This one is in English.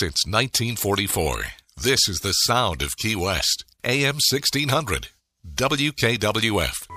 since 1944. This is the sound of Key West. AM 1600. WKWF.